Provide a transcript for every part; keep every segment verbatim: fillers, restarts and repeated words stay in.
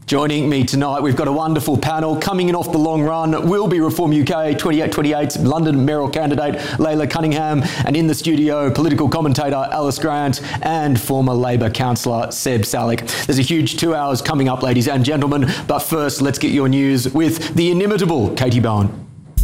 Joining me tonight, we've got a wonderful panel. Coming in off the long run will be Reform U K twenty-eight twenty-eight's London mayoral candidate Leila Cunningham, and in the studio, political commentator Alice Grant and former Labor councillor Seb Salick. There's a huge two hours coming up, ladies and gentlemen, but first let's get your news with the inimitable Katie Bowen.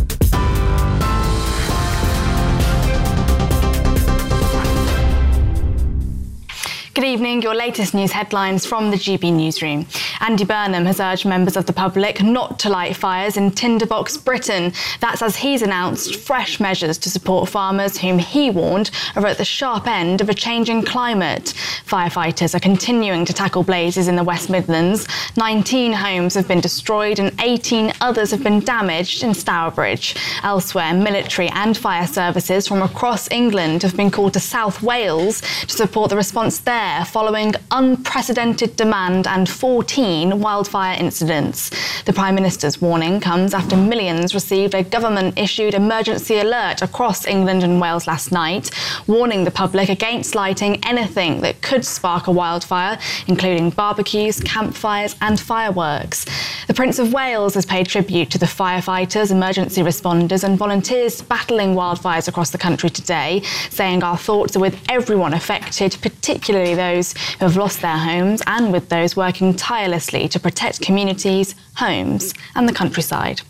Good evening. Your latest news headlines from the G B newsroom. Andy Burnham has urged members of the public not to light fires in Tinderbox, Britain. That's as he's announced fresh measures to support farmers whom he warned are at the sharp end of a changing climate. Firefighters are continuing to tackle blazes in the West Midlands. nineteen homes have been destroyed and eighteen others have been damaged in Stourbridge. Elsewhere, military and fire services from across England have been called to South Wales to support the response there, following unprecedented demand and fourteen wildfire incidents. The Prime Minister's warning comes after millions received a government-issued emergency alert across England and Wales last night, warning the public against lighting anything that could spark a wildfire, including barbecues, campfires and fireworks. The Prince of Wales has paid tribute to the firefighters, emergency responders and volunteers battling wildfires across the country today, saying our thoughts are with everyone affected, particularly those who have lost their homes, and with those working tirelessly to protect communities, homes and the countryside.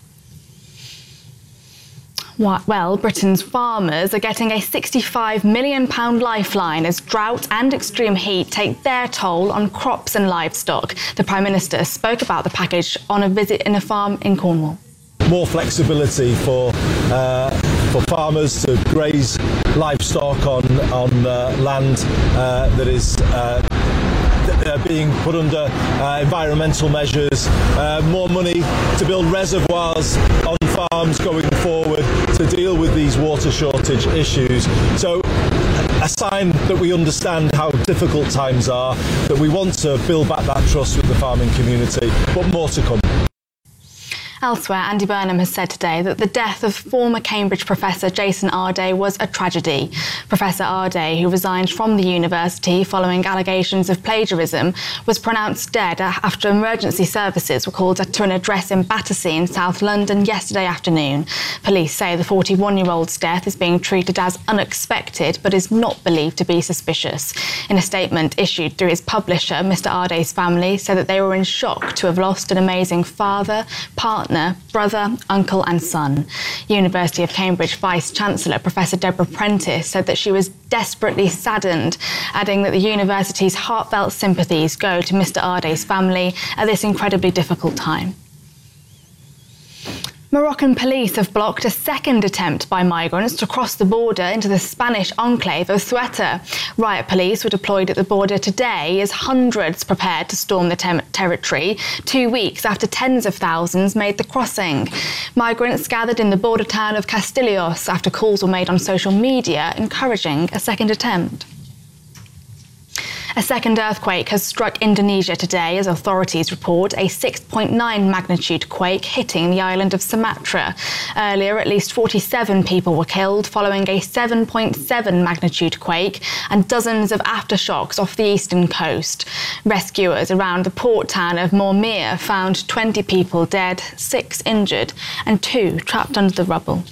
Well, Britain's farmers are getting a sixty-five million pounds lifeline as drought and extreme heat take their toll on crops and livestock. The Prime Minister spoke about the package on a visit in a farm in Cornwall. More flexibility for uh, for farmers to graze livestock on on uh, land uh, that is uh, Uh, being put under uh, environmental measures, uh, more money to build reservoirs on farms going forward to deal with these water shortage issues. So a sign that we understand how difficult times are, that we want to build back that trust with the farming community, but more to come. Elsewhere, Andy Burnham has said today that the death of former Cambridge professor Jason Arday was a tragedy. Professor Arday, who resigned from the university following allegations of plagiarism, was pronounced dead after emergency services were called to an address in Battersea in South London yesterday afternoon. Police say the forty-one-year-old's death is being treated as unexpected but is not believed to be suspicious. In a statement issued through his publisher, Mister Arday's family said that they were in shock to have lost an amazing father, partner, brother, uncle and son. University of Cambridge Vice-Chancellor Professor Deborah Prentice said that she was desperately saddened, adding that the university's heartfelt sympathies go to Mister Arday's family at this incredibly difficult time. Moroccan police have blocked a second attempt by migrants to cross the border into the Spanish enclave of Ceuta. Riot police were deployed at the border today as hundreds prepared to storm the ter- territory, two weeks after tens of thousands made the crossing. Migrants gathered in the border town of Castillos after calls were made on social media encouraging a second attempt. A second earthquake has struck Indonesia today as authorities report a six point nine magnitude quake hitting the island of Sumatra. Earlier, at least forty-seven people were killed following a seven point seven magnitude quake and dozens of aftershocks off the eastern coast. Rescuers around the port town of Mormir found twenty people dead, six injured and two trapped under the rubble.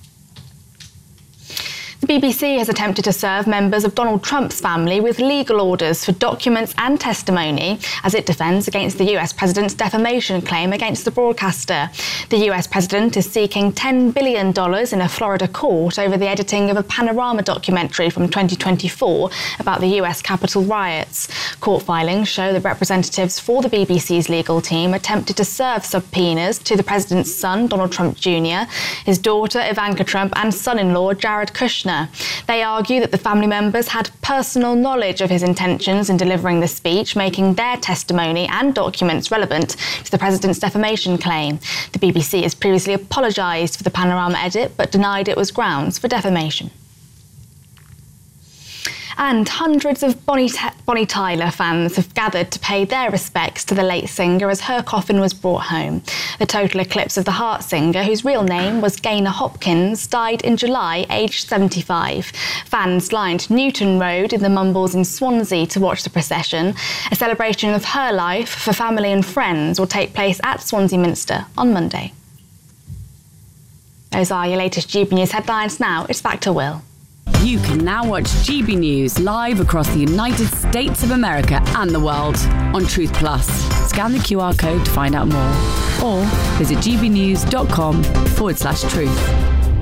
The B B C has attempted to serve members of Donald Trump's family with legal orders for documents and testimony as it defends against the U S president's defamation claim against the broadcaster. The U S president is seeking ten billion dollars in a Florida court over the editing of a Panorama documentary from twenty twenty-four about the U S Capitol riots. Court filings show that representatives for the B B C's legal team attempted to serve subpoenas to the president's son, Donald Trump Junior, his daughter, Ivanka Trump, and son-in-law, Jared Kushner. They argue that the family members had personal knowledge of his intentions in delivering the speech, making their testimony and documents relevant to the president's defamation claim. The B B C has previously apologised for the Panorama edit, but denied it was grounds for defamation. And hundreds of Bonnie, T- Bonnie Tyler fans have gathered to pay their respects to the late singer as her coffin was brought home. The Total Eclipse of the Heart singer, whose real name was Gaynor Hopkins, died in July, aged seventy-five. Fans lined Newton Road in the Mumbles in Swansea to watch the procession. A celebration of her life for family and friends will take place at Swansea Minster on Monday. Those are your latest G B News headlines. Now it's back to Will. You can now watch G B News live across the United States of America and the world on Truth Plus. Scan the Q R code to find out more or visit gbnews.com forward slash truth.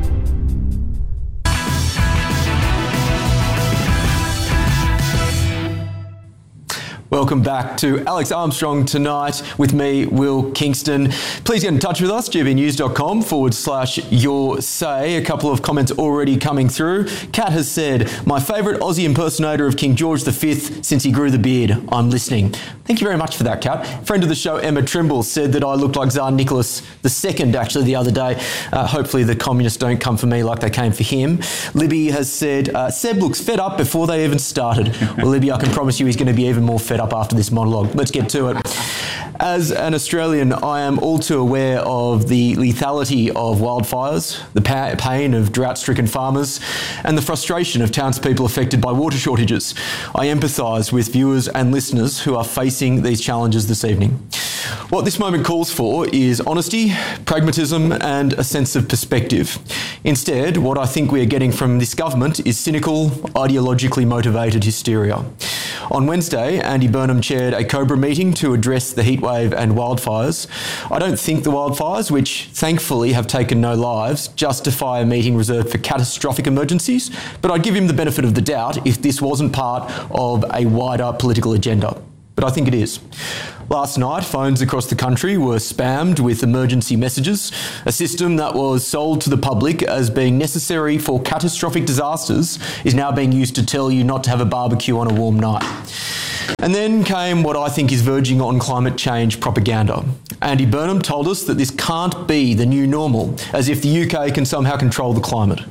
Welcome back to Alex Armstrong Tonight with me, Will Kingston. Please get in touch with us, gbnews.com forward slash your say. A couple of comments already coming through. Kat has said, my favourite Aussie impersonator of King George the Fifth since he grew the beard. I'm listening. Thank you very much for that, Kat. Friend of the show, Emma Trimble, said that I looked like Tsar Nicholas the Second actually the other day. Uh, hopefully the communists don't come for me like they came for him. Libby has said, uh, Seb looks fed up before they even started. Well, Libby, I can promise you he's going to be even more fed up after this monologue. Let's get to it. As an Australian, I am all too aware of the lethality of wildfires, the pa- pain of drought-stricken farmers, and the frustration of townspeople affected by water shortages. I empathise with viewers and listeners who are facing these challenges this evening. What this moment calls for is honesty, pragmatism, and a sense of perspective. Instead, what I think we are getting from this government is cynical, ideologically motivated hysteria. On Wednesday, Andy Burnham chaired a Cobra meeting to address the heatwave and wildfires. I don't think the wildfires, which thankfully have taken no lives, justify a meeting reserved for catastrophic emergencies, but I'd give him the benefit of the doubt if this wasn't part of a wider political agenda. But I think it is. Last night, phones across the country were spammed with emergency messages, a system that was sold to the public as being necessary for catastrophic disasters is now being used to tell you not to have a barbecue on a warm night. And then came what I think is verging on climate change propaganda. Andy Burnham told us that this can't be the new normal, as if the U K can somehow control the climate.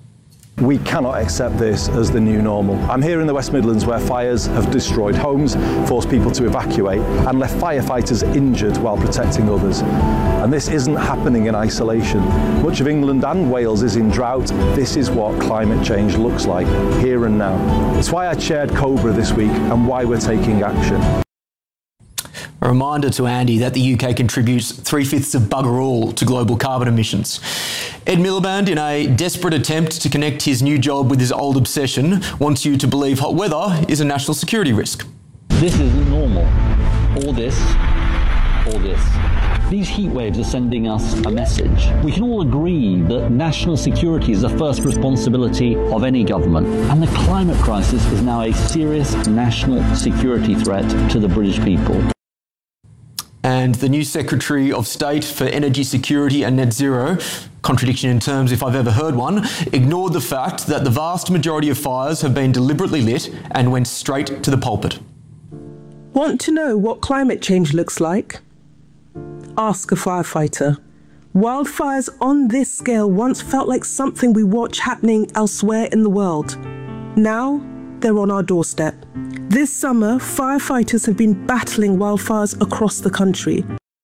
We cannot accept this as the new normal. I'm here in the West Midlands where fires have destroyed homes, forced people to evacuate and left firefighters injured while protecting others. And this isn't happening in isolation. Much of England and Wales is in drought. This is what climate change looks like, here and now. It's why I chaired Cobra this week and why we're taking action. A reminder to Andy that the U K contributes three-fifths of bugger all to global carbon emissions. Ed Miliband, in a desperate attempt to connect his new job with his old obsession, wants you to believe hot weather is a national security risk. This isn't normal. Or this, or this. These heat waves are sending us a message. We can all agree that national security is the first responsibility of any government, and the climate crisis is now a serious national security threat to the British people. And the new Secretary of State for Energy Security and Net Zero, contradiction in terms if I've ever heard one, ignored the fact that the vast majority of fires have been deliberately lit and went straight to the pulpit. Want to know what climate change looks like? Ask a firefighter. Wildfires on this scale once felt like something we watch happening elsewhere in the world. Now, they're on our doorstep. This summer, firefighters have been battling wildfires across the country.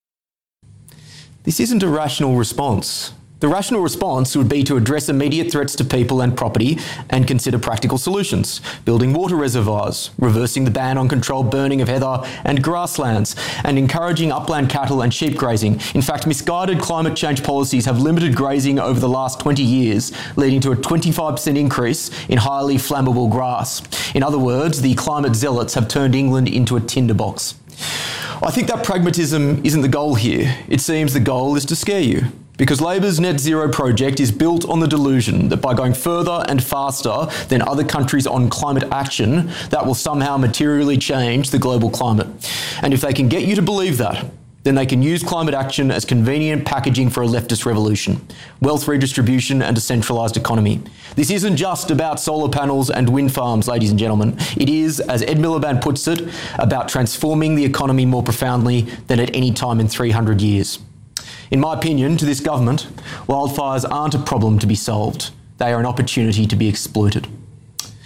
This isn't a rational response. The rational response would be to address immediate threats to people and property and consider practical solutions, building water reservoirs, reversing the ban on controlled burning of heather and grasslands, and encouraging upland cattle and sheep grazing. In fact, misguided climate change policies have limited grazing over the last twenty years, leading to a twenty-five percent increase in highly flammable grass. In other words, the climate zealots have turned England into a tinderbox. I think that pragmatism isn't the goal here. It seems the goal is to scare you. Because Labor's net zero project is built on the delusion that by going further and faster than other countries on climate action, that will somehow materially change the global climate. And if they can get you to believe that, then they can use climate action as convenient packaging for a leftist revolution, wealth redistribution and a centralised economy. This isn't just about solar panels and wind farms, ladies and gentlemen. It is, as Ed Miliband puts it, about transforming the economy more profoundly than at any time in three hundred years. In my opinion, to this government, wildfires aren't a problem to be solved. They are an opportunity to be exploited.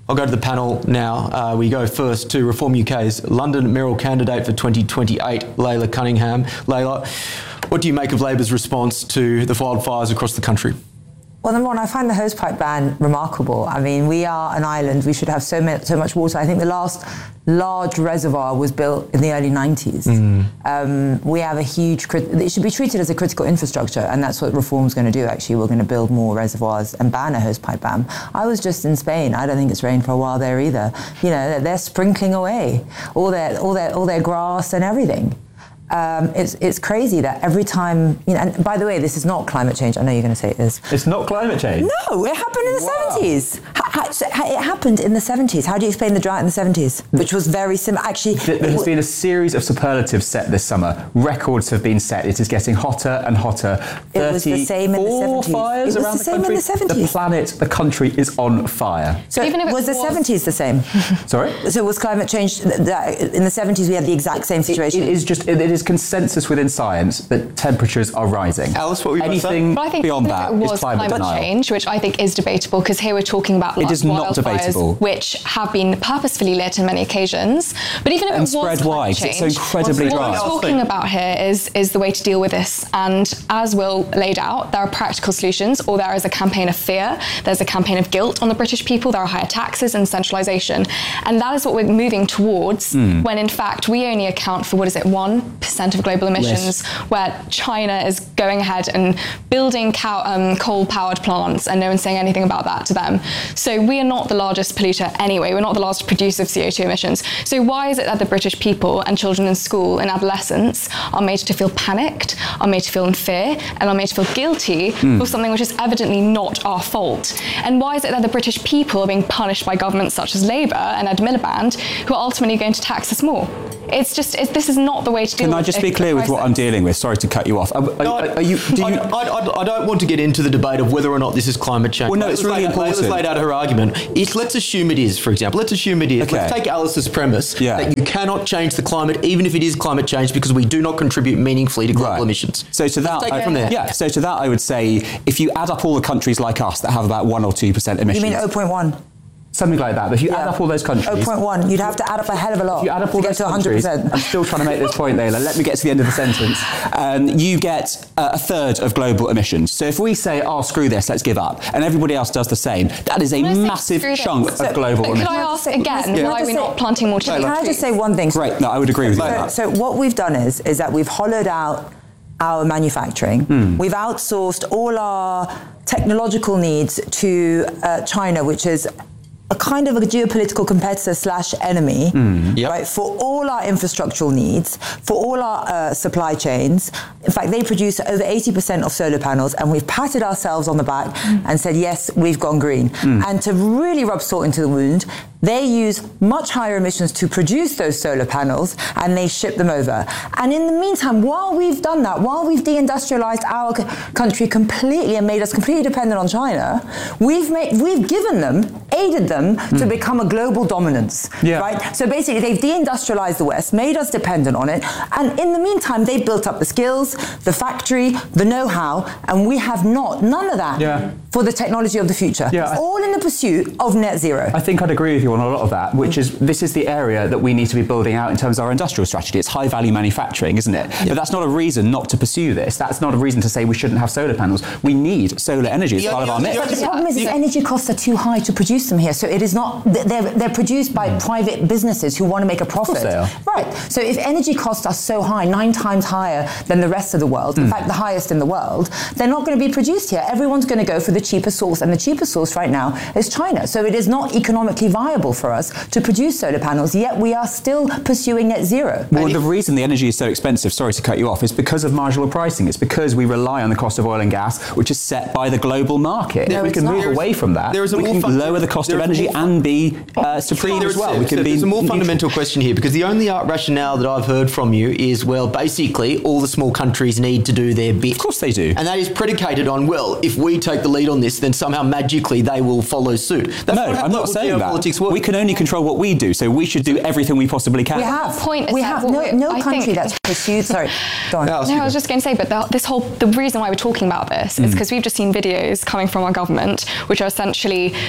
I'll go to the panel now. Uh, we go first to Reform U K's London mayoral candidate for twenty twenty-eight, Leila Cunningham. Leila, what do you make of Labor's response to the wildfires across the country? Well, number one, I find the hosepipe ban remarkable. I mean, we are an island. We should have so much, so much water. I think the last large reservoir was built in the early nineties. Mm. Um, we have a huge... It should be treated as a critical infrastructure, and that's what Reform's going to do, actually. We're going to build more reservoirs and ban a hosepipe ban. I was just in Spain. I don't think it's rained for a while there either. You know, they're, they're sprinkling away all their, all their, all their grass and everything. Um, it's it's crazy that every time, you know, and by the way, this is not climate change. I know you're going to say it is. It's not climate change? No, it happened in the wow. seventies. Ha, ha, it happened in the seventies. How do you explain the drought in the seventies? Which was very similar. Actually, there has been a series of superlatives set this summer. Records have been set. It is getting hotter and hotter. It was the same in the seventies. Fires it was around the same the country. in the seventies. The planet, the country is on fire. So even if it was, was the seventies the same? Sorry? So was climate change, in the seventies we had the exact same situation? It, it is just, it is consensus within science that temperatures are rising. Alice, what were you Anything I think beyond that it was is climate, climate denial. change, which I think is debatable, because here we're talking about it is not debatable. which have been purposefully lit on many occasions. But even if and it spread was wide, change, it's so incredibly what dry. we're talking about here is is the way to deal with this. And as Will laid out, there are practical solutions, or there is a campaign of fear. There's a campaign of guilt on the British people. There are higher taxes and centralisation, and that is what we're moving towards. Mm. When in fact we only account for, what is it, one percent of global emissions, yes. where China is going ahead and building cow, um, coal-powered plants, and no one's saying anything about that to them. So we are not the largest polluter anyway. We're not the largest producer of C O two emissions. So why is it that the British people and children in school and adolescents are made to feel panicked, are made to feel in fear, and are made to feel guilty mm. for something which is evidently not our fault? And why is it that the British people are being punished by governments such as Labour and Ed Miliband, who are ultimately going to tax us more? It's just, it, this is not the way to deal with it. Can I just be clear with what I'm dealing with? Sorry to cut you off. Are, are, no, are you, do you... I, I, I don't want to get into the debate of whether or not this is climate change. Well, no, it's really important. Let's laid out her argument. It's, let's assume it is, for example. Let's assume it is. Okay. Let's take Alice's premise yeah. that you cannot change the climate, even if it is climate change, because we do not contribute meaningfully to global right. emissions. So to that, take I, it from there. Yeah. So to that, I would say, if you add up all the countries like us that have about one or two percent emissions, you mean zero point one? Something like that. But if you yeah. add up all those countries... zero point one, you'd have to add up a hell of a lot if you add up all to those get to one hundred percent. I'm still trying to make this point, Leila. Let me get to the end of the sentence. Um, you get uh, a third of global emissions. So if we say, oh, screw this, let's give up, and everybody else does the same, that is a massive chunk so, of global can emissions. Can I ask again yeah. why we're not planting more trees? Can I just say one thing? Great. No, I would agree with so, you on that. So what we've done is, is that we've hollowed out our manufacturing. Mm. We've outsourced all our technological needs to uh, China, which is a kind of a geopolitical competitor slash enemy, mm, yep. right, for all our infrastructural needs, for all our uh, supply chains. In fact, they produce over eighty percent of solar panels, and we've patted ourselves on the back mm. and said, yes, we've gone green. Mm. And to really rub salt into the wound, they use much higher emissions to produce those solar panels, and they ship them over. And in the meantime, while we've done that, while we've deindustrialized our c- country completely and made us completely dependent on China, we've made, we've given them, aided them mm. to become a global dominance, yeah. right? So basically, they've deindustrialized the West, made us dependent on it, and in the meantime, they've built up the skills, the factory, the know-how, and we have not, none of that yeah. for the technology of the future. Yeah, it's all in the pursuit of net zero. I think I'd agree with you on a lot of that, which is, this is the area that we need to be building out in terms of our industrial strategy. It's high value manufacturing, isn't it? Yeah. But that's not a reason not to pursue this. That's not a reason to say we shouldn't have solar panels. We need solar energy as yeah, part of our mix. But the problem is the energy costs are too high to produce them here. So it is not, they're, they're produced by mm. private businesses who want to make a profit. Of course they are. Right. So if energy costs are so high, nine times higher than the rest of the world, mm. in fact, the highest in the world, they're not going to be produced here. Everyone's going to go for the cheaper source, and the cheaper source right now is China. So it is not economically viable for us to produce solar panels, yet we are still pursuing net zero. Well, the reason the energy is so expensive, sorry to cut you off, is because of marginal pricing. It's because we rely on the cost of oil and gas, which is set by the global market. No, if we can move away from that, there is a we can fun- lower the cost of energy and be uh, supreme as well. We can There's be a more fundamental question here, because the only rationale that I've heard from you is, well, basically, all the small countries need to do their bit. Of course they do. And that is predicated on, well, if we take the lead on this, then somehow magically they will follow suit. That's no, I'm not saying that. Work. We can only control what we do, so we should do everything we possibly can. We have. Point we have. No, no country think, that's pursued. Sorry, go on. No, I was just going to say, but the, this whole the reason why we're talking about this mm. is because we've just seen videos coming from our government, which are essentially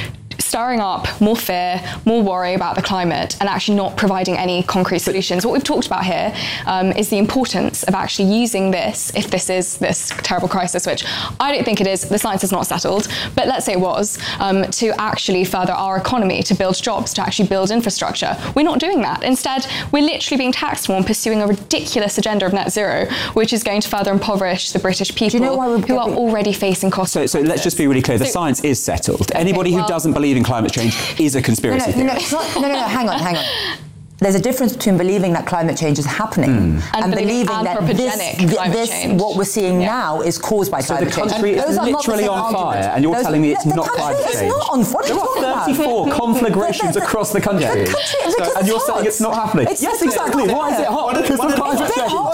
stirring up more fear, more worry about the climate, and actually not providing any concrete solutions. What we've talked about here um, is the importance of actually using this, if this is this terrible crisis, which I don't think it is, the science is not settled, but let's say it was, um, to actually further our economy, to build jobs, to actually build infrastructure. We're not doing that. Instead, we're literally being taxed more and pursuing a ridiculous agenda of net zero, which is going to further impoverish the British people, you know who are already facing costs. So, so let's just be really clear. The so, science is settled. Okay, Anybody well, who doesn't believe in climate change is a conspiracy no, no, theorist. No, no, no, no, no, hang on, hang on. There's a difference between believing that climate change is happening mm. and, and believing that this, this what we're seeing yeah. now is caused by so climate change. So the country change. is literally on fire, and you're Those, telling me it's the not climate change. It's not on fire. There are thirty-four conflagrations across the country, the country so, and you're hot. saying it's not happening. It's yes, exactly. Why is it hot? Because of climate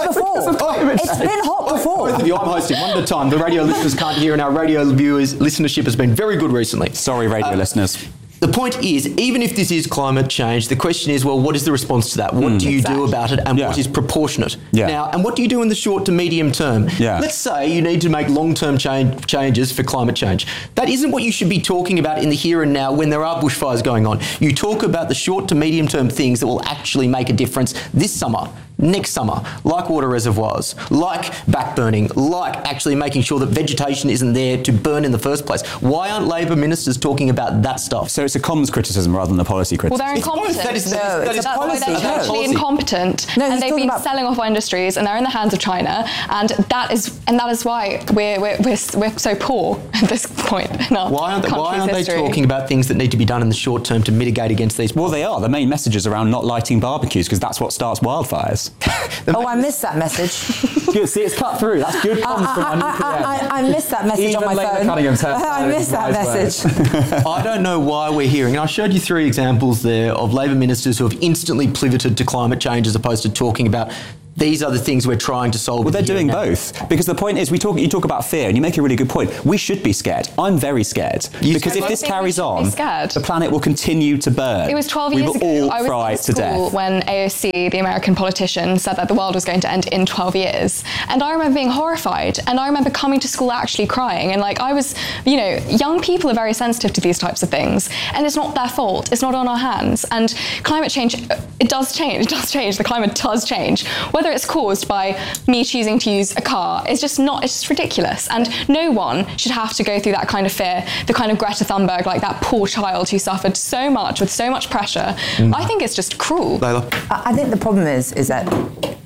change. It's been hot before. Both of you, I'm hosting one at a time. The radio listeners can't hear, and our radio viewers' listenership has been very good recently. Sorry, radio uh, listeners. The point is, even if this is climate change, the question is, well, what is the response to that? What mm, do you exactly. do about it, and yeah. what is proportionate? Yeah. Now, and what do you do in the short to medium term? Yeah. Let's say you need to make long-term change, changes for climate change. That isn't what you should be talking about in the here and now when there are bushfires going on. You talk about the short to medium term things that will actually make a difference this summer, next summer, like water reservoirs, like backburning, like actually making sure that vegetation isn't there to burn in the first place. Why aren't Labor ministers talking about that stuff? So it's a comms criticism rather than a policy criticism. Well, they're incompetent. That is, that is, that is That's policy. why they're actually policy. incompetent, no, and they've been about... selling off our industries, and they're in the hands of China, and that is and that is why we're we're we're, we're so poor at this point in our Why aren't, they, why aren't they history. talking about things that need to be done in the short term to mitigate against these? Well, they are. The main message is around not lighting barbecues because that's what starts wildfires. Oh, I missed that message. Good. See, it's cut through. That's good comms I, from I, I, I, I missed that message Even on my Labour phone. Cunningham's I missed that message. I don't know why we're hearing, and I showed you three examples there of Labor ministers who have instantly pivoted to climate change as opposed to talking about these are the things we're trying to solve. Well, they're doing both. Because the point is, we talk. you talk about fear, and you make a really good point. We should be scared. I'm very scared. You because if this carries on, the planet will continue to burn. It was twelve we years will ago. all I was fry in to school death. when A O C, the American politician, said that the world was going to end in twelve years. And I remember being horrified. And I remember coming to school actually crying. And like I was, you know, young people are very sensitive to these types of things. And it's not their fault. It's not on our hands. And climate change, it does change. It does change. The climate does change. Whether it's caused by me choosing to use a car, it's just not, it's just ridiculous. And no one should have to go through that kind of fear, the kind of Greta Thunberg, like that poor child who suffered so much with so much pressure. Mm. I think it's just cruel. Layla? I think the problem is, is that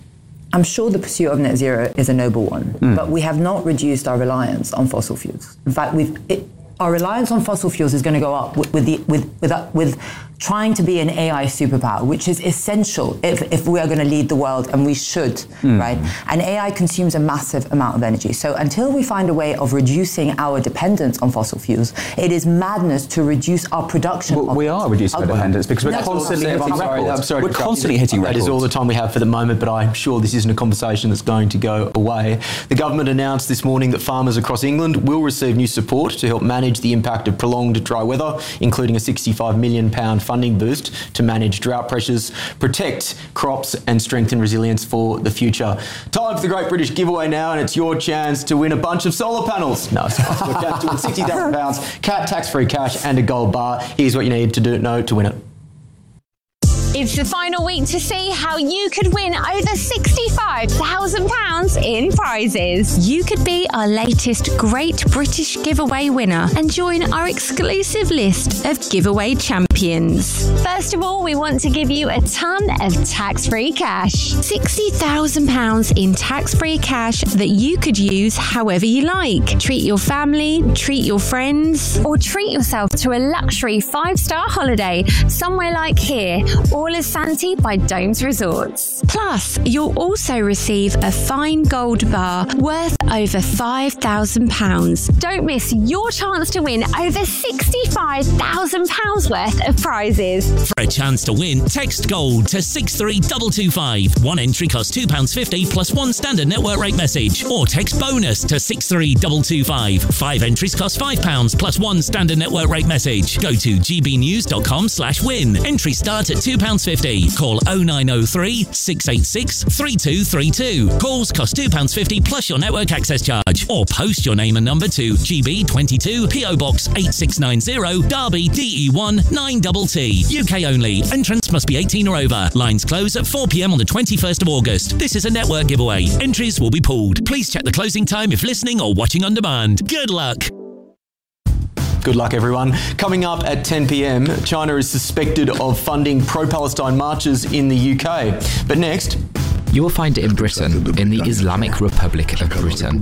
I'm sure the pursuit of net zero is a noble one, mm. but we have not reduced our reliance on fossil fuels. In fact, we've, it, our reliance on fossil fuels is going to go up with, with, the, with, with, uh, with trying to be an A I superpower, which is essential if, if we are going to lead the world, and we should, mm. right? And A I consumes a massive amount of energy. So until we find a way of reducing our dependence on fossil fuels, it is madness to reduce our production. Well, of we are reducing our dependence because we're constantly hitting I'm sorry, records. I'm sorry we're constantly hitting records. That is all the time we have for the moment, but I'm sure this isn't a conversation that's going to go away. The government announced this morning that farmers across England will receive new support to help manage the impact of prolonged dry weather, including a sixty-five million pounds funding boost to manage drought pressures, protect crops and strengthen resilience for the future. Time for the Great British Giveaway now, and it's your chance to win a bunch of solar panels. No, it's not. Your chance to win sixty thousand pounds, cat tax-free cash and a gold bar. Here's what you need to do know to win it. It's the final week to see how you could win over sixty-five thousand pounds in prizes. You could be our latest Great British Giveaway winner and join our exclusive list of giveaway champions. First of all, we want to give you a ton of tax-free cash. sixty thousand pounds in tax-free cash that you could use however you like. Treat your family, treat your friends, or treat yourself to a luxury five-star holiday somewhere like here, all is Santi by Domes Resorts. Plus, you'll also receive a fine gold bar worth over five thousand pounds. Don't miss your chance to win over sixty-five thousand pounds worth of prizes. For a chance to win, text GOLD to six three two two five. One entry costs two pounds fifty plus one standard network rate message. Or text BONUS to six three two two five. Five entries cost five pounds plus one standard network rate message. Go to gbnews.com slash win. Entry start at two pounds fifty. Call oh nine oh three, six eight six, three two three two. Calls cost two pounds fifty plus your network access charge. Or post your name and number to G B twenty-two, P O Box eight six nine zero, Derby, D E one nine T T. U K only. Entrants must be eighteen or over. Lines close at four p m on the twenty-first of August. This is a network giveaway. Entries will be pooled. Please check the closing time if listening or watching on demand. Good luck. Good luck, everyone. Coming up at ten p m, China is suspected of funding pro-Palestine marches in the U K. But next... You will find it in Britain, in the Islamic Republic of Britain.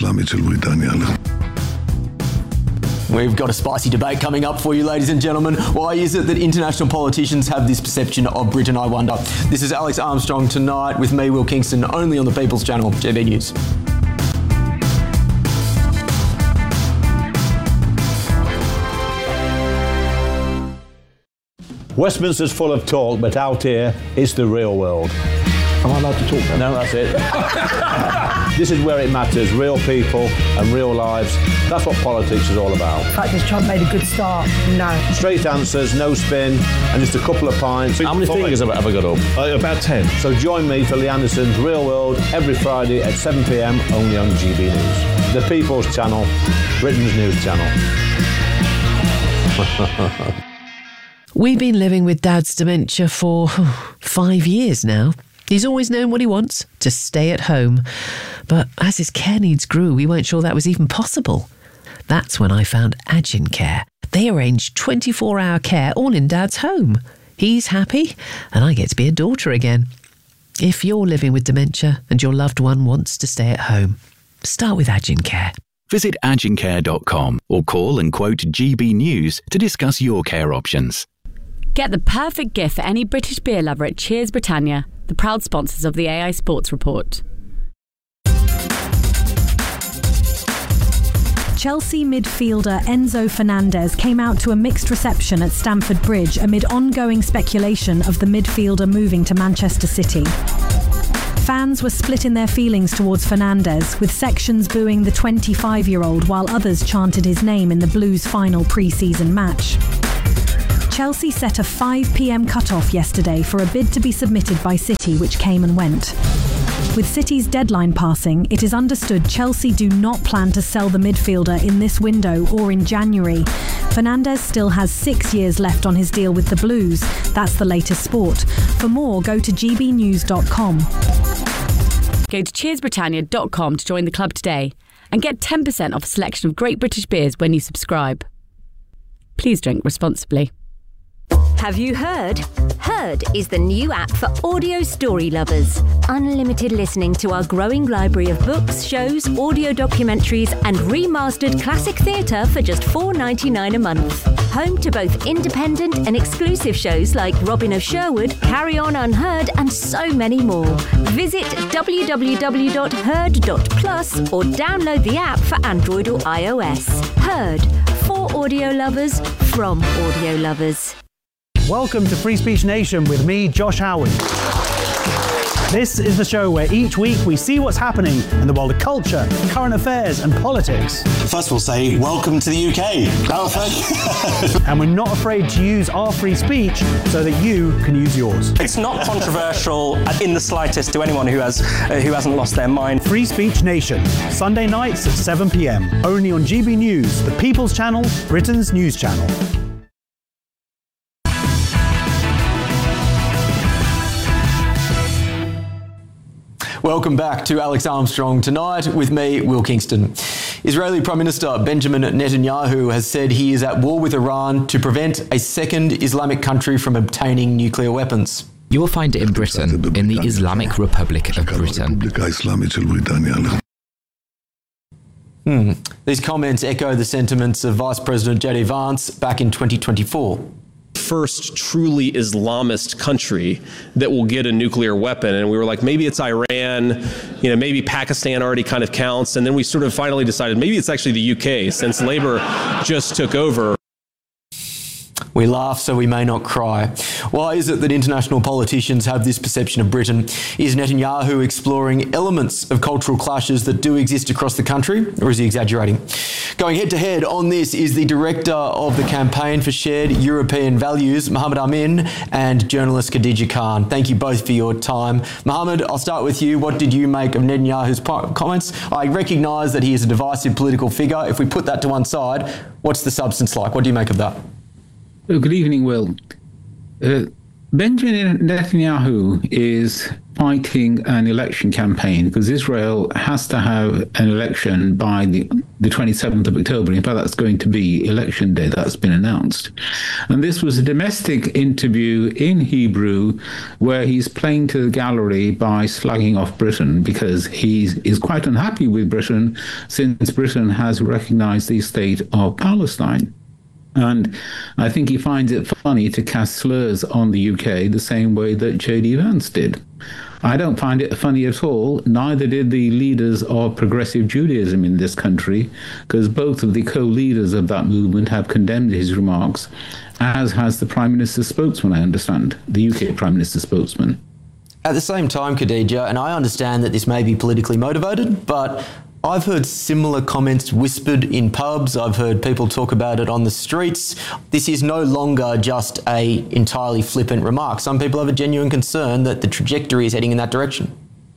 We've got a spicy debate coming up for you, ladies and gentlemen. Why is it that international politicians have this perception of Britain, I wonder? This is Alex Armstrong tonight with me, Will Kingston, only on the People's Channel, G B News. Westminster's full of talk, but out here, it's the real world. Am I allowed to talk now? No, that's it. This is where it matters, real people and real lives. That's what politics is all about. In fact, has Trump made a good start? No. Straight answers, no spin, and just a couple of pints. How many fingers have I ever got up? Uh, about ten. So join me for Lee Anderson's Real World every Friday at seven p m only on G B News. The People's Channel, Britain's news channel. We've been living with Dad's dementia for five years now. He's always known what he wants, to stay at home. But as his care needs grew, we weren't sure that was even possible. That's when I found Agin Care. They arrange twenty-four hour care all in Dad's home. He's happy, and I get to be a daughter again. If you're living with dementia and your loved one wants to stay at home, start with Agin Care. Visit agin care dot com or call and quote G B News to discuss your care options. Get the perfect gift for any British beer lover at Cheers Britannia, the proud sponsors of the A I Sports Report. Chelsea midfielder Enzo Fernandez came out to a mixed reception at Stamford Bridge amid ongoing speculation of the midfielder moving to Manchester City. Fans were split in their feelings towards Fernandez, with sections booing the twenty-five-year-old while others chanted his name in the Blues' final pre-season match. Chelsea set a five p m cut-off yesterday for a bid to be submitted by City, which came and went. With City's deadline passing, it is understood Chelsea do not plan to sell the midfielder in this window or in January. Fernandez still has six years left on his deal with the Blues. That's the latest sport. For more, go to g b news dot com. Go to cheers britannia dot com to join the club today and get ten percent off a selection of great British beers when you subscribe. Please drink responsibly. Have you heard? Heard is the new app for audio story lovers. Unlimited listening to our growing library of books, shows, audio documentaries and remastered classic theatre for just four pounds ninety-nine a month. Home to both independent and exclusive shows like Robin of Sherwood, Carry On Unheard and so many more. Visit w w w dot heard dot plus or download the app for Android or iOS. Heard, for audio lovers, from audio lovers. Welcome to Free Speech Nation with me, Josh Howard. This is the show where each week we see what's happening in the world of culture, current affairs and politics. First we'll say, welcome to the U K. Oh, thank you. And we're not afraid to use our free speech so that you can use yours. It's not controversial in the slightest to anyone who has uh, who hasn't lost their mind. Free Speech Nation, Sunday nights at seven p m, only on G B News, the People's Channel, Britain's news channel. Welcome back to Alex Armstrong tonight with me, Will Kingston. Israeli Prime Minister Benjamin Netanyahu has said he is at war with Iran to prevent a second Islamic country from obtaining nuclear weapons. You will find it in Britain, in the Islamic Republic of Britain. Hmm. These comments echo the sentiments of Vice President J D Vance back in twenty twenty-four. First truly Islamist country that will get a nuclear weapon. And we were like, maybe it's Iran, you know, maybe Pakistan already kind of counts. And then we sort of finally decided maybe it's actually the U K, since Labour just took over. We laugh so we may not cry. Why is it that international politicians have this perception of Britain? Is Netanyahu exploring elements of cultural clashes that do exist across the country, or is he exaggerating? Going head-to-head on this is the director of the Campaign for Shared European Values, Mohammed Amin, and journalist Khadija Khan. Thank you both for your time. Mohammed, I'll start with you. What did you make of Netanyahu's comments? I recognise that he is a divisive political figure. If we put that to one side, what's the substance like? What do you make of that? Good evening, Will. Uh, Benjamin Netanyahu is fighting an election campaign because Israel has to have an election by the, the twenty-seventh of October. In fact, that's going to be election day. That's been announced. And this was a domestic interview in Hebrew where he's playing to the gallery by slagging off Britain because he is quite unhappy with Britain since Britain has recognized the state of Palestine. And I think he finds it funny to cast slurs on the U K the same way that J D Vance did. I don't find it funny at all. Neither did the leaders of progressive Judaism in this country, because both of the co-leaders of that movement have condemned his remarks, as has the Prime Minister's spokesman, I understand, the U K Prime Minister's spokesman. At the same time, Khadija, and I understand that this may be politically motivated, but I've heard similar comments whispered in pubs. I've heard people talk about it on the streets. This is no longer just a entirely flippant remark. Some people have a genuine concern that the trajectory is heading in that direction.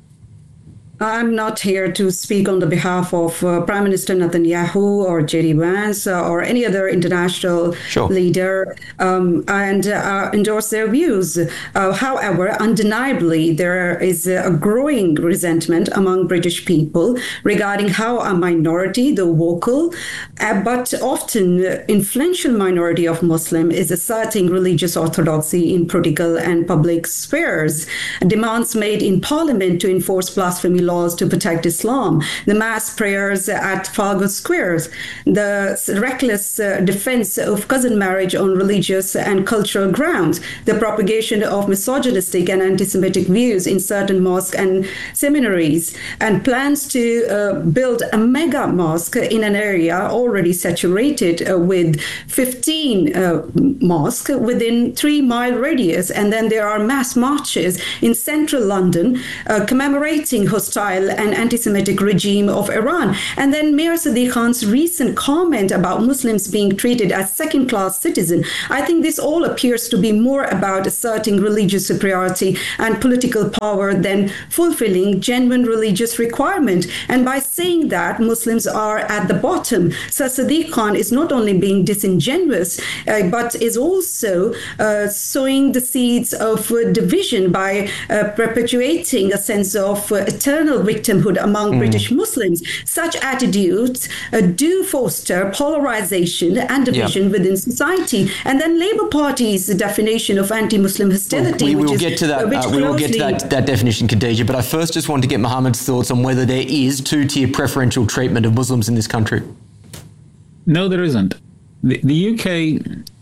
I'm not here to speak on the behalf of uh, Prime Minister Netanyahu or J D Vance uh, or any other international sure. leader um, and uh, endorse their views. Uh, however, undeniably, there is a growing resentment among British people regarding how a minority, the vocal, uh, but often influential minority of Muslim is asserting religious orthodoxy in political and public spheres. Demands made in Parliament to enforce blasphemy laws to protect Islam, the mass prayers at Trafalgar Square, the reckless uh, defense of cousin marriage on religious and cultural grounds, the propagation of misogynistic and anti-Semitic views in certain mosques and seminaries, and plans to uh, build a mega mosque in an area already saturated uh, with fifteen uh, mosques within three mile radius. And then there are mass marches in central London uh, commemorating hostile and anti-Semitic regime of Iran. And then Mayor Sadiq Khan's recent comment about Muslims being treated as second-class citizens. I think this all appears to be more about asserting religious superiority and political power than fulfilling genuine religious requirement. And by saying that Muslims are at the bottom, Sir Sadiq Khan is not only being disingenuous, uh, but is also uh, sowing the seeds of uh, division by uh, perpetuating a sense of uh, eternal victimhood among mm. British Muslims. Such attitudes uh, do foster polarization and division yeah. within society. And then Labour Party's definition of anti-Muslim hostility, we, we which will is get to that. Uh, we will get to that, that definition, Khadija. But I first just want to get Mohammed's thoughts on whether there is two-tier preferential treatment of Muslims in this country. No, there isn't. The, the U K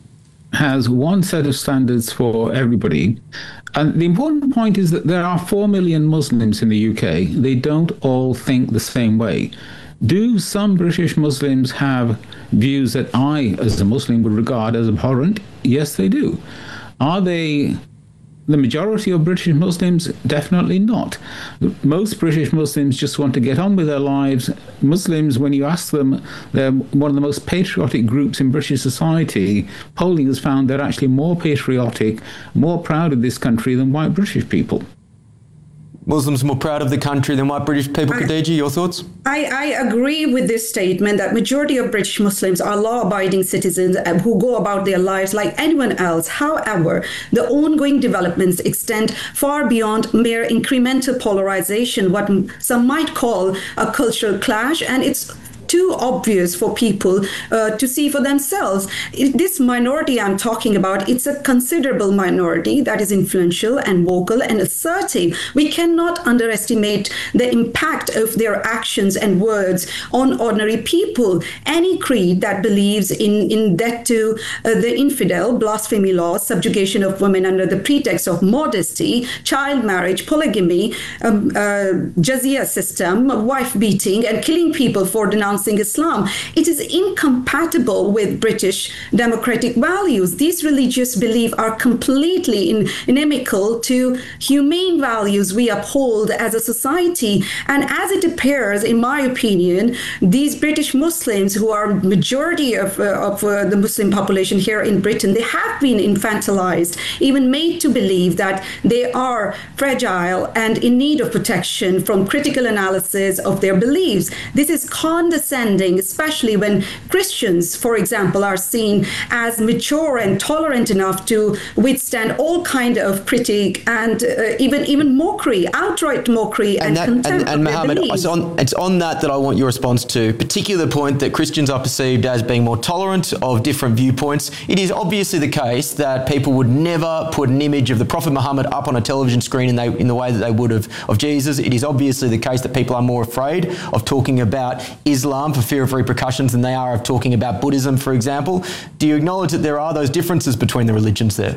has one set of standards for everybody. And the important point is that there are four million Muslims in the U K. They don't all think the same way. Do some British Muslims have views that I, as a Muslim, would regard as abhorrent? Yes, they do. Are they the majority of British Muslims? Definitely not. Most British Muslims just want to get on with their lives. Muslims, when you ask them, they're one of the most patriotic groups in British society. Polling has found they're actually more patriotic, more proud of this country than white British people. Muslims more proud of the country than white British people. Khadija, your thoughts? I, I agree with this statement that majority of British Muslims are law-abiding citizens who go about their lives like anyone else. However, the ongoing developments extend far beyond mere incremental polarization, what some might call a cultural clash, and it's too obvious for people uh, to see for themselves. It, this minority I'm talking about, it's a considerable minority that is influential and vocal and assertive. We cannot underestimate the impact of their actions and words on ordinary people. Any creed that believes in, in death to uh, the infidel, blasphemy laws, subjugation of women under the pretext of modesty, child marriage, polygamy, um, uh, jizya system, wife beating, and killing people for denouncing denouncing Islam. It is incompatible with British democratic values. These religious beliefs are completely in, inimical to humane values we uphold as a society. And as it appears, in my opinion, these British Muslims, who are majority of, uh, of uh, the Muslim population here in Britain, they have been infantilized, even made to believe that they are fragile and in need of protection from critical analysis of their beliefs. This is condescending, especially when Christians, for example, are seen as mature and tolerant enough to withstand all kind of critique and uh, even even mockery, outright mockery and, and that, contempt. And, and Mohammed, it's on, it's on that that I want your response to, particularly the point that Christians are perceived as being more tolerant of different viewpoints. It is obviously the case that people would never put an image of the Prophet Muhammad up on a television screen in, they, in the way that they would of, of Jesus. It is obviously the case that people are more afraid of talking about Islam for fear of repercussions than they are of talking about Buddhism, for example. Do you acknowledge that there are those differences between the religions there?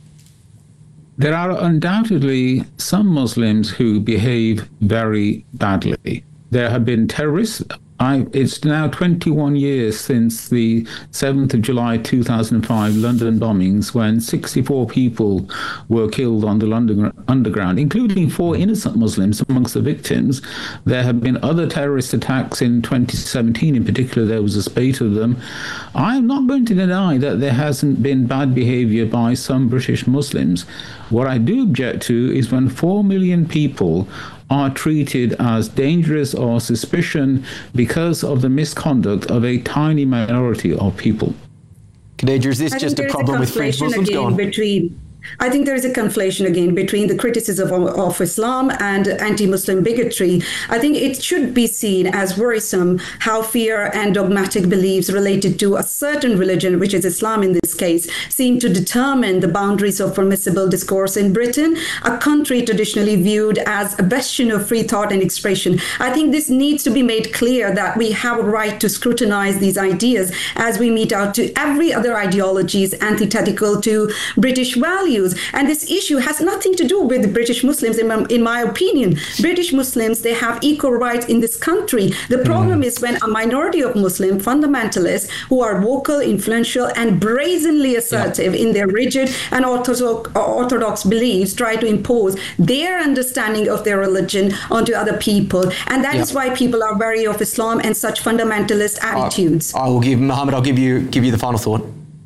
There are undoubtedly some Muslims who behave very badly. There have been terrorists. I, it's now twenty-one years since the seventh of July two thousand five London bombings, when sixty-four people were killed on the London Underground, including four innocent Muslims amongst the victims. There have been other terrorist attacks in twenty seventeen. In particular, there was a spate of them. I am not going to deny that there hasn't been bad behaviour by some British Muslims. What I do object to is when four million people are treated as dangerous or suspicion because of the misconduct of a tiny minority of people. Khadija, is this just a problem with French Muslims? Go on. Between I think there is a conflation again between the criticism of, of Islam and anti-Muslim bigotry. I think it should be seen as worrisome how fear and dogmatic beliefs related to a certain religion, which is Islam in this case, seem to determine the boundaries of permissible discourse in Britain, a country traditionally viewed as a bastion of free thought and expression. I think this needs to be made clear that we have a right to scrutinize these ideas as we mete out to every other ideologies antithetical to British values. And this issue has nothing to do with British Muslims, in my, in my opinion. British Muslims, they have equal rights in this country. The problem mm. is when a minority of Muslim fundamentalists who are vocal, influential, and brazenly assertive yeah. in their rigid and orthodox, orthodox beliefs try to impose their understanding of their religion onto other people. And that yeah. is why people are wary of Islam and such fundamentalist attitudes. I, I will give, Mohammed, I'll give you, give you the final thought.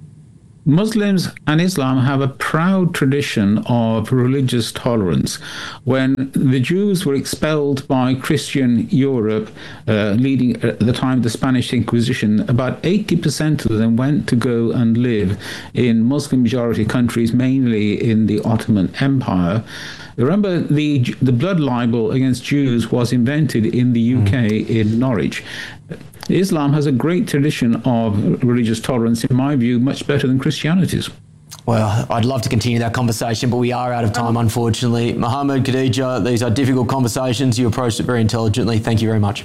Muslims and Islam have a proud tradition of religious tolerance. When the Jews were expelled by Christian Europe, uh, leading at the time of the Spanish Inquisition, about eighty percent of them went to go and live in Muslim-majority countries, mainly in the Ottoman Empire. Remember, the the blood libel against Jews was invented in the U K, mm. in Norwich. Islam has a great tradition of religious tolerance, in my view, much better than Christianity's. Well, I'd love to continue that conversation, but we are out of time, unfortunately. Mohammed, Khadija, these are difficult conversations. You approached it very intelligently. Thank you very much.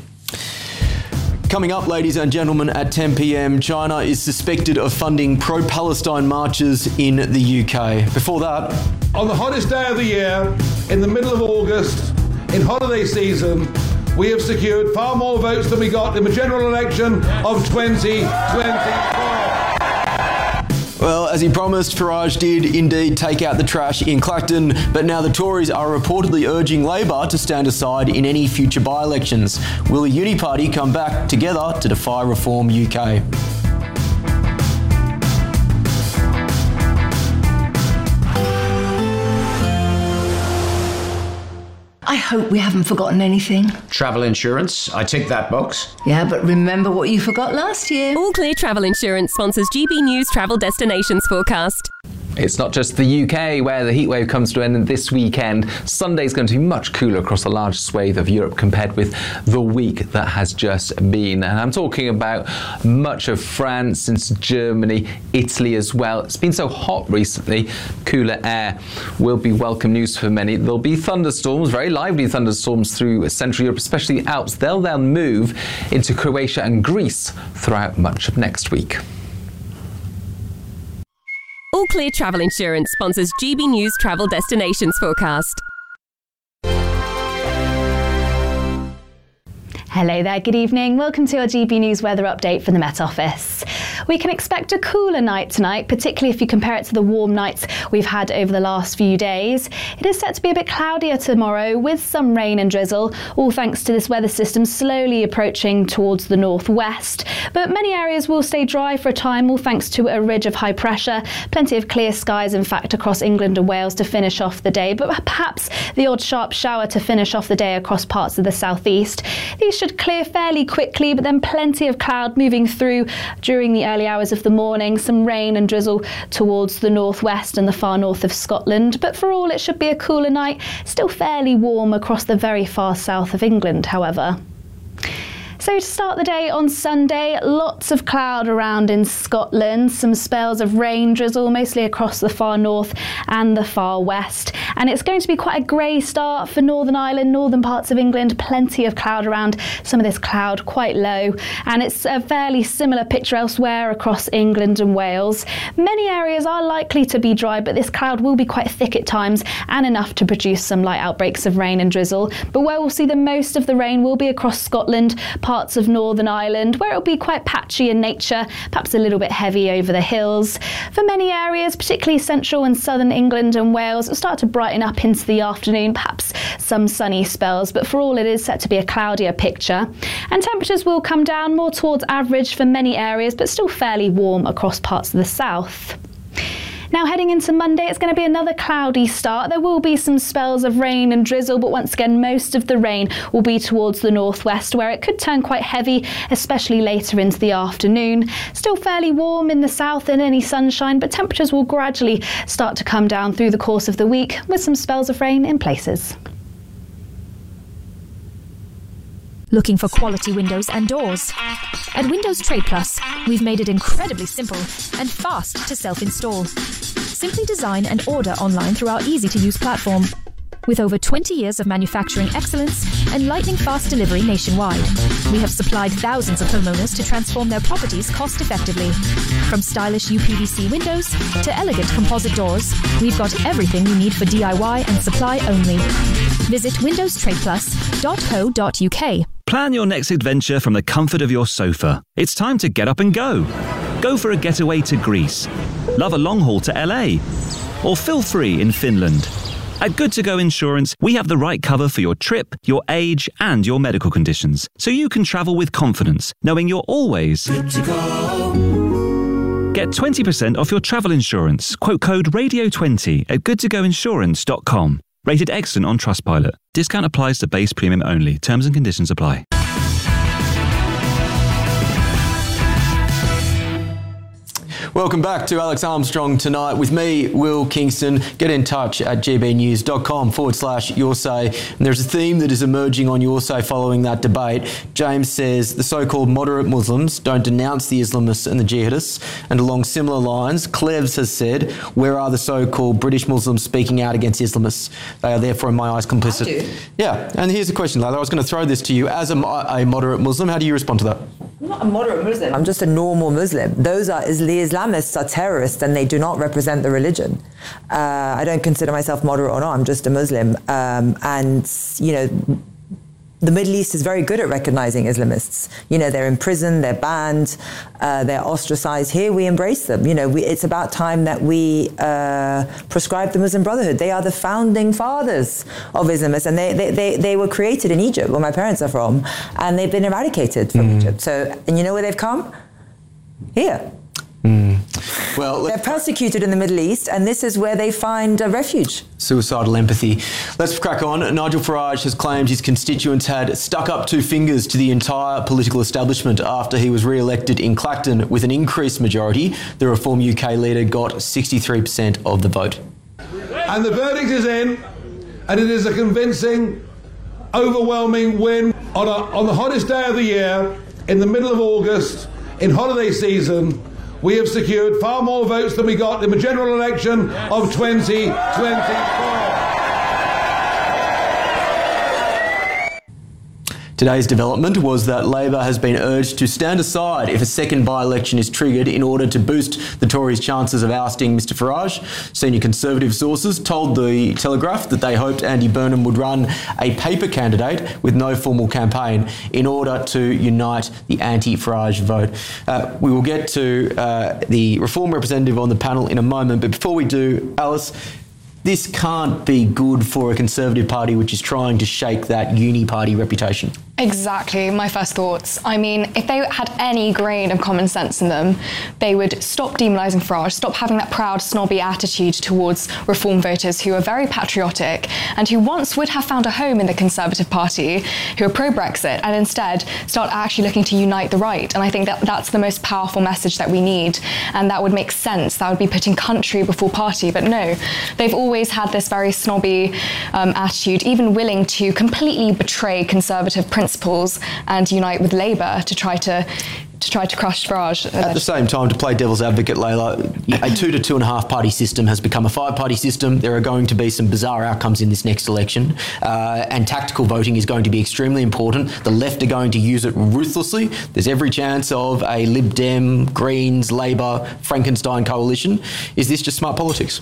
Coming up, ladies and gentlemen, at ten p.m, China is suspected of funding pro-Palestine marches in the U K. Before that... On the hottest day of the year, in the middle of August, in holiday season, we have secured far more votes than we got in the general election of twenty twenty-four. Well, as he promised, Farage did indeed take out the trash in Clacton, but now the Tories are reportedly urging Labor to stand aside in any future by-elections. Will the Uni Party come back together to defy Reform U K? I hope we haven't forgotten anything. Travel insurance, I tick that box. Yeah, but remember what you forgot last year. All Clear Travel Insurance sponsors G B News Travel Destinations Forecast. It's not just the U K where the heatwave comes to an end this weekend. Sunday's going to be much cooler across a large swathe of Europe compared with the week that has just been. And I'm talking about much of France, into Germany, Italy as well. It's been so hot recently. Cooler air will be welcome news for many. There'll be thunderstorms, very lively thunderstorms through Central Europe, especially the Alps. They'll then move into Croatia and Greece throughout much of next week. All Clear Travel Insurance sponsors G B News Travel Destinations Forecast. Hello there, good evening. Welcome to our G B News weather update from the Met Office. We can expect a cooler night tonight, particularly if you compare it to the warm nights we've had over the last few days. It is set to be a bit cloudier tomorrow with some rain and drizzle, all thanks to this weather system slowly approaching towards the northwest. But many areas will stay dry for a time, all thanks to a ridge of high pressure. Plenty of clear skies, in fact, across England and Wales to finish off the day, but perhaps the odd sharp shower to finish off the day across parts of the southeast. These should clear fairly quickly, but then plenty of cloud moving through during the early hours of the morning. Some rain and drizzle towards the northwest and the far north of Scotland. But for all, it should be a cooler night. Still fairly warm across the very far south of England, however. So to start the day on Sunday, lots of cloud around in Scotland, some spells of rain, drizzle, mostly across the far north and the far west. And it's going to be quite a grey start for Northern Ireland, northern parts of England, plenty of cloud around, some of this cloud quite low. And it's a fairly similar picture elsewhere across England and Wales. Many areas are likely to be dry, but this cloud will be quite thick at times and enough to produce some light outbreaks of rain and drizzle. But where we'll see the most of the rain will be across Scotland, parts of Northern Ireland, where it'll be quite patchy in nature, perhaps a little bit heavy over the hills. For many areas, particularly central and southern England and Wales, it'll start to brighten up into the afternoon, perhaps some sunny spells, but for all it is set to be a cloudier picture. And temperatures will come down more towards average for many areas, but still fairly warm across parts of the south. Now heading into Monday, it's going to be another cloudy start. There will be some spells of rain and drizzle, but once again, most of the rain will be towards the northwest, where it could turn quite heavy, especially later into the afternoon. Still fairly warm in the south and any sunshine, but temperatures will gradually start to come down through the course of the week, with some spells of rain in places. Looking for quality windows and doors? At Windows Trade Plus, we've made it incredibly simple and fast to self-install. Simply design and order online through our easy-to-use platform. With over twenty years of manufacturing excellence and lightning-fast delivery nationwide, we have supplied thousands of homeowners to transform their properties cost-effectively. From stylish U P V C windows to elegant composite doors, we've got everything you need for D I Y and supply only. Visit windows trade plus dot co dot U K. Plan your next adventure from the comfort of your sofa. It's time to get up and go. Go for a getaway to Greece. Love a long haul to L A. Or feel free in Finland. At Good To Go Insurance, we have the right cover for your trip, your age, and your medical conditions, so you can travel with confidence, knowing you're always good to go. Get twenty percent off your travel insurance. Quote code radio twenty at good to go insurance dot com. Rated excellent on Trustpilot. Discount applies to base premium only. Terms and conditions apply. Welcome back to Alex Armstrong Tonight with me, Will Kingston. Get in touch at gbnews.com forward slash your say. And there's a theme that is emerging on your say following that debate. James says the so-called moderate Muslims don't denounce the Islamists and the jihadists. And along similar lines, Clevs has said, where are the so-called British Muslims speaking out against Islamists? They are therefore, in my eyes, complicit. I do. Yeah, and here's a question, Layla. I was going to throw this to you. As a, a moderate Muslim, how do you respond to that? I'm not a moderate Muslim. I'm just a normal Muslim. Those are the Islamists are terrorists and they do not represent the religion. Uh, I don't consider myself moderate or not. I'm just a Muslim. Um, and, you know, the Middle East is very good at recognizing Islamists. You know, they're in prison, they're banned, uh, they're ostracized. Here we embrace them. You know, we, it's about time that we uh, prescribe the Muslim Brotherhood. They are the founding fathers of Islamists, and they, they, they, they were created in Egypt, where my parents are from, and they've been eradicated from mm. Egypt. So, and you know where they've come? Here. Mm. Well, they're persecuted in the Middle East, and this is where they find a refuge. Suicidal empathy. Let's crack on. Nigel Farage has claimed his constituents had stuck up two fingers to the entire political establishment after he was re-elected in Clacton with an increased majority. The Reform U K leader got sixty-three percent of the vote. And the verdict is in, and it is a convincing, overwhelming win on, a, on the hottest day of the year, in the middle of August, in holiday season. We have secured far more votes than we got in the general election of twenty twenty-four. Today's development was that Labor has been urged to stand aside if a second by-election is triggered in order to boost the Tories' chances of ousting Mr Farage. Senior Conservative sources told The Telegraph that they hoped Andy Burnham would run a paper candidate with no formal campaign in order to unite the anti-Farage vote. Uh, we will get to uh, the Reform representative on the panel in a moment, but before we do, Alice, this can't be good for a Conservative Party which is trying to shake that uni party reputation. Exactly, my first thoughts. I mean, if they had any grain of common sense in them, they would stop demonising Farage, stop having that proud, snobby attitude towards Reform voters who are very patriotic and who once would have found a home in the Conservative Party, who are pro-Brexit, and instead start actually looking to unite the right. And I think that that's the most powerful message that we need, and that would make sense. That would be putting country before party. But no, they've always had this very snobby um, attitude, even willing to completely betray Conservative principles and unite with Labour to try to to try to crush Farage. At the same time, to play devil's advocate, Layla, a two to two and a half party system has become a five party system. There are going to be some bizarre outcomes in this next election, uh, and tactical voting is going to be extremely important. The left are going to use it ruthlessly. There's every chance of a Lib Dem, Greens, Labour, Frankenstein coalition. Is this just smart politics?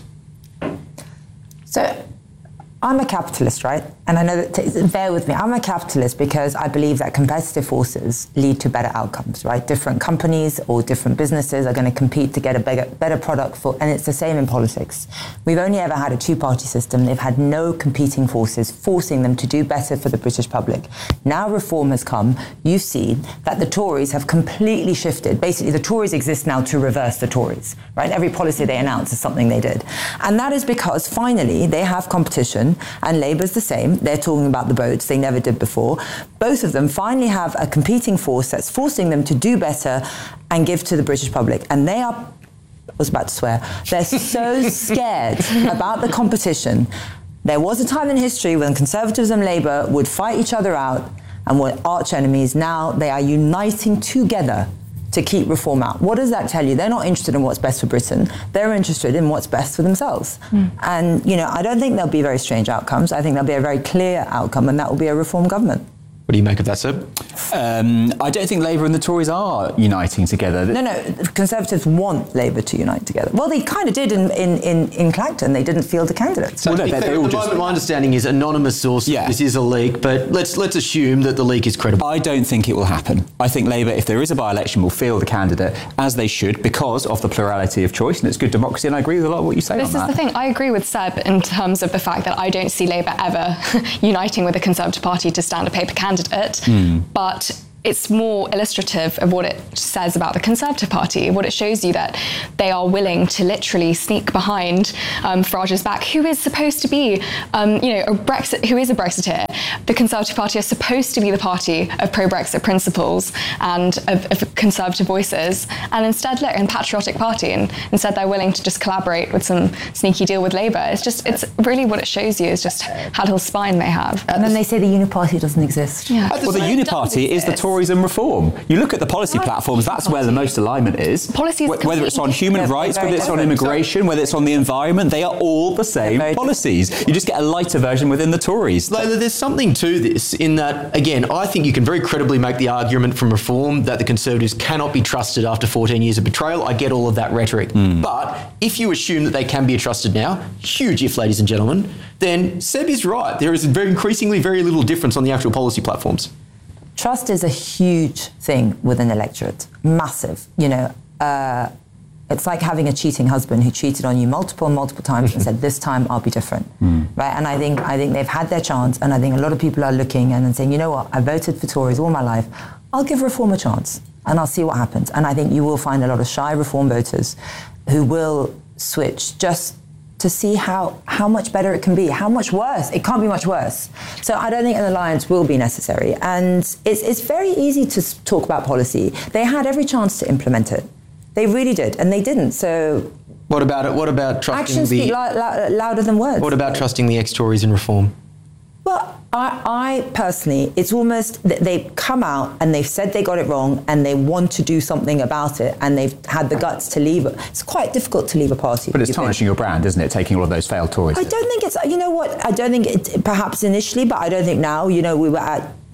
So, I'm a capitalist, right? And I know that, t- bear with me, I'm a capitalist because I believe that competitive forces lead to better outcomes, right? Different companies or different businesses are going to compete to get a bigger, better product for, and it's the same in politics. We've only ever had a two-party system. They've had no competing forces forcing them to do better for the British public. Now Reform has come, you see that the Tories have completely shifted. Basically, the Tories exist now to reverse the Tories, right? Every policy they announce is something they did. And that is because finally they have competition, and Labour's the same. They're talking about the boats they never did before. Both of them finally have a competing force that's forcing them to do better and give to the British public. And they are, I was about to swear, they're so scared about the competition. There was a time in history when Conservatives and Labour would fight each other out and were arch enemies. Now they are uniting together to keep Reform out. What does that tell you? They're not interested in what's best for Britain. They're interested in what's best for themselves. Mm. And, you know, I don't think there'll be very strange outcomes. I think there'll be a very clear outcome, and that will be a Reform government. What do you make of that, Seb? Um, I don't think Labour and the Tories are uniting together. No, no, Conservatives want Labour to unite together. Well, they kind of did in, in, in, in Clacton. They didn't field a candidate. So well, no, they, they all the just, moment, my understanding is anonymous source, yeah. This is a leak, but let's let's assume that the leak is credible. I don't think it will happen. I think Labour, if there is a by-election, will field a candidate as they should because of the plurality of choice, and it's good democracy, and I agree with a lot of what you say this on that. This is the thing. I agree with Seb in terms of the fact that I don't see Labour ever uniting with the Conservative Party to stand a paper candidate. Mm. But it's more illustrative of what it says about the Conservative Party. What it shows you that they are willing to literally sneak behind um, Farage's back, who is supposed to be, um, you know, a Brexit, who is a Brexiteer. The Conservative Party is supposed to be the party of pro-Brexit principles and of, of Conservative voices, and instead, look, a patriotic party, and instead they're willing to just collaborate with some sneaky deal with Labour. It's just, it's really what it shows you is just how little spine they have. And then they say the Uniparty doesn't exist. Yeah. Well, the Uniparty is the Tories and Reform. You look at the policy platforms, that's where the most alignment is. Policies Wh- whether it's on human rights, whether it's on immigration, whether it's on the environment, they are all the same policies. You just get a lighter version within the Tories. Layla, there's something to this in that, again, I think you can very credibly make the argument from Reform that the Conservatives cannot be trusted after fourteen years of betrayal. I get all of that rhetoric. Mm. But if you assume that they can be trusted now, huge if, ladies and gentlemen, then Seb is right. There is very increasingly very little difference on the actual policy platforms. Trust is a huge thing with an electorate, massive. You know, uh, it's like having a cheating husband who cheated on you multiple and multiple times and said, "This time I'll be different." Mm. Right? And I think I think they've had their chance, and I think a lot of people are looking and then saying, "You know what? I voted for Tories all my life. I'll give Reform a chance, and I'll see what happens." And I think you will find a lot of shy Reform voters who will switch just to see how, how much better it can be, how much worse. It can't be much worse. So I don't think an alliance will be necessary. And it's, it's very easy to talk about policy. They had every chance to implement it. They really did, and they didn't. So what about it? What about trusting actions the... speak lo- lo- louder than words. What about trusting the ex-Tories in Reform? Well, I, I personally, it's almost that they've come out and they've said they got it wrong and they want to do something about it, and they've had the guts to leave it. It's quite difficult to leave a party. But it's tarnishing your brand, isn't it, taking all of those failed Tories? I don't think it's, you know what, I don't think it, perhaps initially, but I don't think now, you know, we were at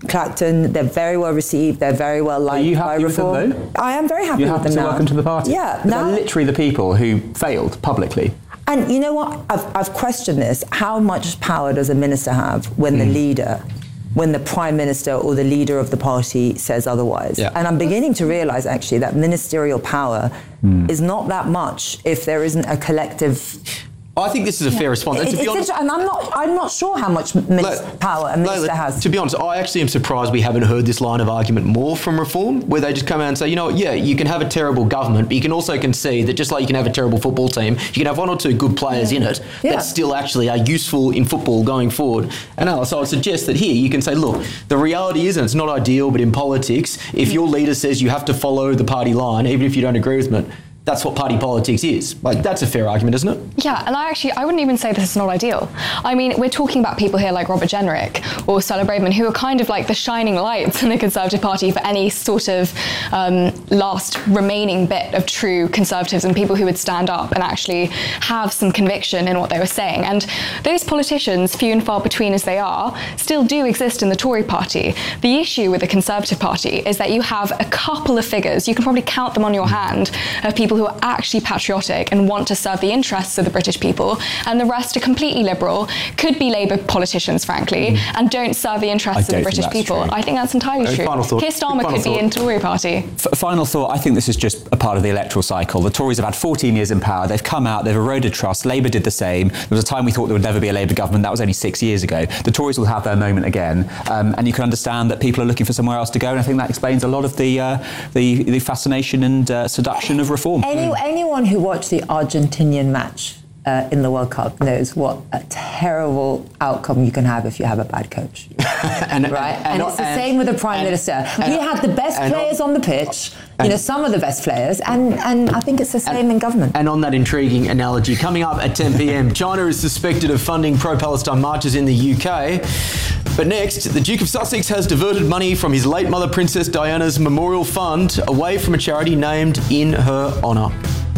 Clacton. They're very well received. They're very well liked. Are you by happy with them, Reform. though? I am very happy You're with happy them to now. welcome to the party? Yeah. They're Now, literally the people who failed publicly. and you know what? I've, I've questioned this. How much power does a minister have when mm. the leader, when the prime minister or the leader of the party says otherwise? Yeah. And I'm beginning to realise, actually, that ministerial power mm. is not that much if there isn't a collective... I think this is a yeah. fair response. And, it, to be honest, and I'm not. I'm not sure how much minis- Like, power a minister like, has. To be honest, I actually am surprised we haven't heard this line of argument more from Reform, where they just come out and say, you know what, yeah, you can have a terrible government, but you can also concede that just like you can have a terrible football team, you can have one or two good players yeah. in it yeah. that still actually are useful in football going forward. And Alice, I would suggest that here you can say, look, the reality is, and it's not ideal, but in politics, if your leader says you have to follow the party line, even if you don't agree with it, that's what party politics is. Like, that's a fair argument, isn't it? Yeah, and I actually, I wouldn't even say this is not ideal. I mean, we're talking about people here like Robert Jenrick or Stella Braverman, who are kind of like the shining lights in the Conservative Party for any sort of um, last remaining bit of true Conservatives and people who would stand up and actually have some conviction in what they were saying. And those politicians, few and far between as they are, still do exist in the Tory Party. The issue with the Conservative Party is that you have a couple of figures, you can probably count them on your hand, of people who are actually patriotic and want to serve the interests of the British people, and the rest are completely liberal, could be Labour politicians, frankly, mm. and don't serve the interests of the British people. True. I think that's entirely true. Final thought. Keir Starmer Final could thought. be in Tory party. F- final thought, I think this is just a part of the electoral cycle. The Tories have had fourteen years in power. They've come out, they've eroded trust. Labour did the same. There was a time we thought there would never be a Labour government. That was only six years ago. The Tories will have their moment again. Um, and you can understand that people are looking for somewhere else to go. And I think that explains a lot of the uh, the, the fascination and uh, seduction of Reform. Any, mm. Anyone who watched the Argentinian match uh, in the World Cup knows what a terrible outcome you can have if you have a bad coach. and, right? And, and, and it's the and, same with the Prime and, Minister. And, we had the best players on the pitch, and, you know, some of the best players, and, and I think it's the same and, in government. And on that intriguing analogy, coming up at ten p.m, China is suspected of funding pro-Palestine marches in the U K. But next, the Duke of Sussex has diverted money from his late mother, Princess Diana's memorial fund, away from a charity named in her honour.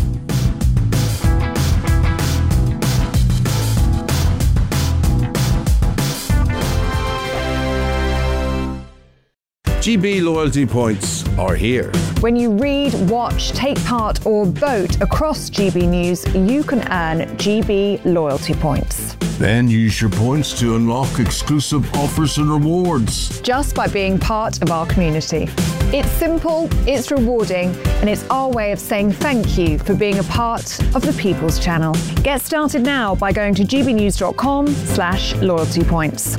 G B loyalty points are here. When you read, watch, take part or vote across G B News, you can earn G B loyalty points. Then use your points to unlock exclusive offers and rewards. Just by being part of our community. It's simple, it's rewarding, and it's our way of saying thank you for being a part of the People's Channel. Get started now by going to gbnews.com slash loyalty points.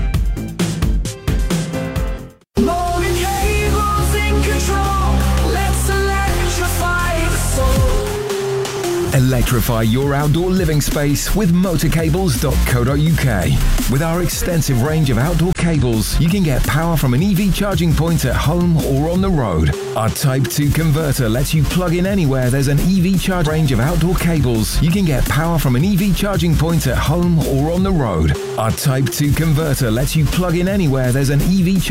Electrify your outdoor living space with motor cables dot co dot U K. With our extensive range of outdoor cables, you can get power from an E V charging point at home or on the road. Our Type two converter lets you plug in anywhere there's an E V charge range of outdoor cables. You can get power from an E V charging point at home or on the road. Our Type two converter lets you plug in anywhere there's an E V